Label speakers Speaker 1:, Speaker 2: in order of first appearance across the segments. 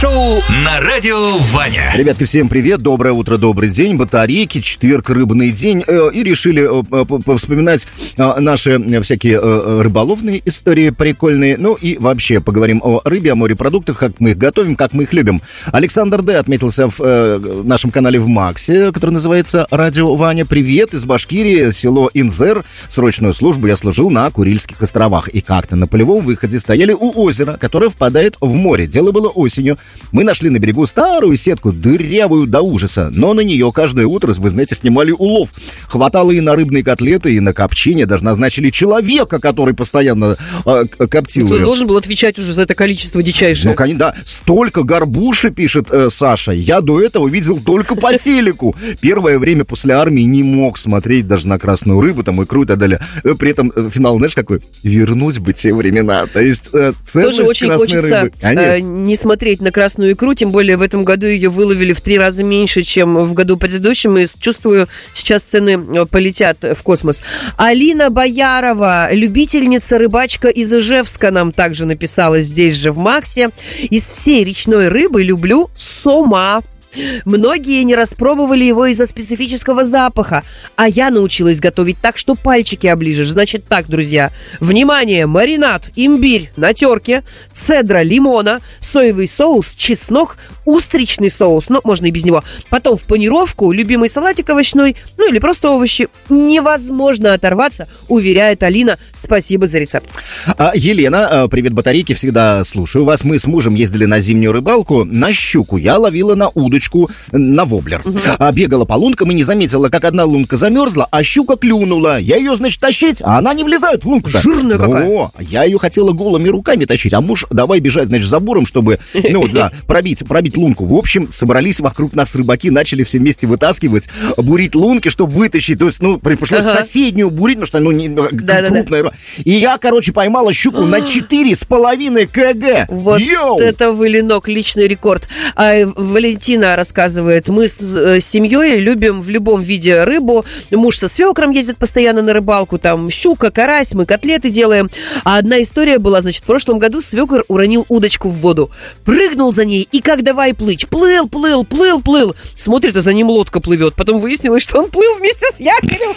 Speaker 1: шоу на радио Ваня.
Speaker 2: Ребятки, всем привет, доброе утро, добрый день. Батарейки, четверг, рыбный день. И решили повспоминать наши всякие рыболовные истории прикольные. Ну и вообще поговорим о рыбе, о морепродуктах, как мы их готовим, как мы их любим. Александр Д. отметился в нашем канале в Максе, который называется «Радио Ваня». Привет из Башкирии, село Инзер. Срочную службу я служил на Курильских островах. И как-то на полевом выходе стояли у озера, которое впадает в море. Дело было осенью. Мы нашли на берегу старую сетку, дырявую до ужаса, но на нее каждое утро, вы знаете, снимали улов. Хватало и на рыбные котлеты, и на копчение. Даже назначили человека, который постоянно коптил ее.
Speaker 3: Ты должен был отвечать уже за это количество дичайшее.
Speaker 2: Ну, конечно, да. Столько горбуши, пишет Саша, я до этого видел только по телеку. Первое время после армии не мог смотреть даже на красную рыбу, там, икру и так далее. При этом финал, знаешь, какой? Вернуть бы те времена. То есть ценность
Speaker 3: тоже очень
Speaker 2: красной
Speaker 3: хочется
Speaker 2: рыбы.
Speaker 3: не смотреть на красную икру, тем более в этом году ее выловили в 3 раза меньше, чем в году предыдущем, и чувствую, сейчас цены полетят в космос. Алина Боярова, любительница рыбачка из Ижевска, нам также написала здесь же в Максе. Из всей речной рыбы люблю сома. Многие не распробовали его из-за специфического запаха, а я научилась готовить так, что пальчики оближешь. Значит так, друзья, внимание, маринад, имбирь на терке, цедра лимона, соевый соус, чеснок, устричный соус, ну, можно и без него. Потом в панировку, любимый салатик овощной, ну или просто овощи. Невозможно оторваться, уверяет Алина. Спасибо за рецепт.
Speaker 2: Елена, привет, батарейки, всегда слушаю вас. Мы с мужем ездили на зимнюю рыбалку, на щуку. Я ловила на удочку, на воблер. Бегала по лункам и не заметила, как одна лунка замерзла, а щука клюнула. Я ее, значит, тащить, а она не влезает в лунку-то.
Speaker 3: Жирная какая.
Speaker 2: Я ее хотела голыми руками тащить, а муж давай бежать, значит, забором, чтобы, ну, да, пробить лунку. В общем, собрались вокруг нас рыбаки, начали все вместе вытаскивать, бурить лунки, чтобы вытащить. То есть, ну, пришлось соседнюю бурить, потому что, ну, крупная. И я, короче, поймала щуку на 4,5 кг.
Speaker 3: Вот это выленок, личный рекорд. Валентина рассказывает, мы с семьей любим в любом виде рыбу. Муж со свекром ездит постоянно на рыбалку, там щука, карась, мы котлеты делаем. А одна история была, значит, в прошлом году свекр уронил удочку в воду, прыгнул за ней и как давай плыть. Плыл. Смотрит, а за ним лодка плывет. Потом выяснилось, что он плыл вместе с якорем.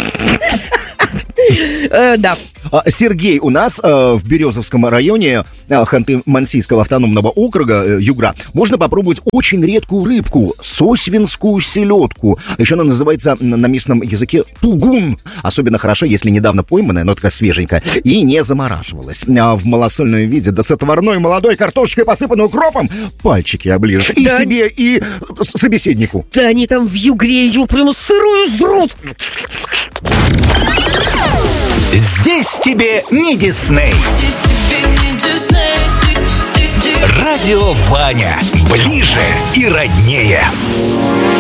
Speaker 3: Да.
Speaker 2: Сергей, у нас в Березовском районе Ханты-Мансийского автономного округа Югра можно попробовать очень редкую рыбку, сосвинскую селедку. Еще она называется на местном языке тугун. Особенно хорошо, если недавно пойманная, но такая свеженькая, и не замораживалась. В малосольном виде, да с отварной молодой картошечкой, посыпанной укропом, пальчики оближешь. И
Speaker 3: да.
Speaker 2: себе, и собеседнику.
Speaker 3: Да они там в Югре ее прямо сырую жрут.
Speaker 1: Здесь тебе не Дисней. Радио Ваня. Ближе и роднее.